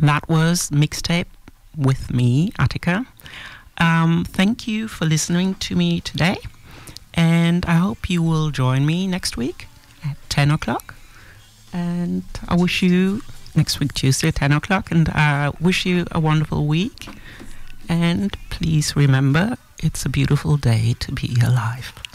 that was Mixtape with me, Attica. Thank you for listening to me today, and I hope you will join me next week at 10 o'clock. And I wish you next week, Tuesday at 10 o'clock, and I wish you a wonderful week. And please remember, it's a beautiful day to be alive.